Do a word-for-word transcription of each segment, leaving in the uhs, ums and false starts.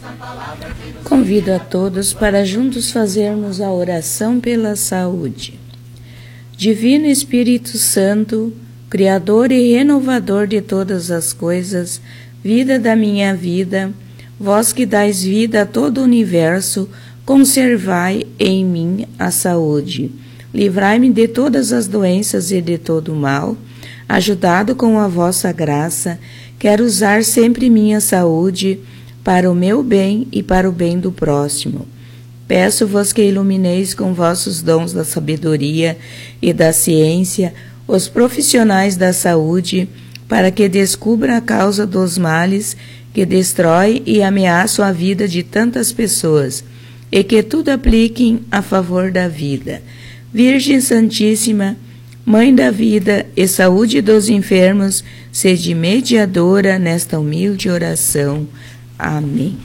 Convido a todos para juntos fazermos a oração pela saúde. Divino Espírito Santo, Criador e renovador de todas as coisas, vida da minha vida, vós que dais vida a todo o universo, conservai em mim a saúde. Livrai-me de todas as doenças e de todo o mal. Ajudado com a vossa graça, quero usar sempre minha saúde para o meu bem e para o bem do próximo. Peço-vos que ilumineis com vossos dons da sabedoria e da ciência os profissionais da saúde, para que descubra a causa dos males que destrói e ameaçam a vida de tantas pessoas, e que tudo apliquem a favor da vida. Virgem Santíssima, Mãe da vida e saúde dos enfermos, sede mediadora nesta humilde oração. Amém.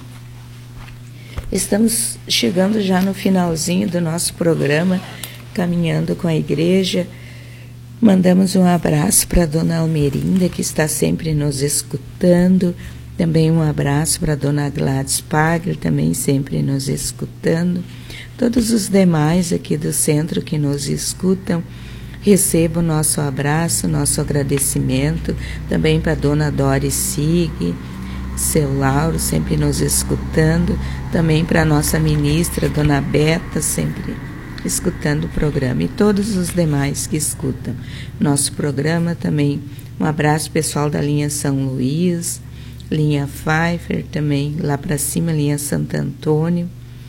Estamos chegando já no finalzinho do nosso programa, caminhando com a igreja. Mandamos um abraço para a dona Almerinda, que está sempre nos escutando. Também um abraço para a dona Gladys Pagler, também sempre nos escutando. Todos os demais aqui do centro que nos escutam, recebam nosso abraço, nosso agradecimento. Também para a dona Doris Sig, seu Lauro, sempre nos escutando. Também para a nossa ministra, dona Beta, sempre escutando o programa. E todos os demais que escutam nosso programa também. Um abraço pessoal da linha São Luís, linha Pfeiffer, também lá para cima, linha Santo Antônio.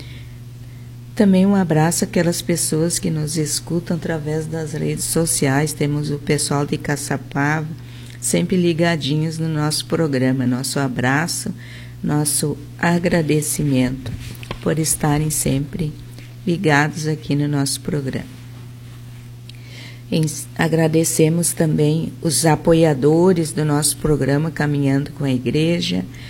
Também um abraço àquelas pessoas que nos escutam através das redes sociais. Temos o pessoal de Caçapava, sempre ligadinhos no nosso programa. Nosso abraço, nosso agradecimento por estarem sempre ligados aqui no nosso programa. Em, agradecemos também os apoiadores do nosso programa Caminhando com a Igreja,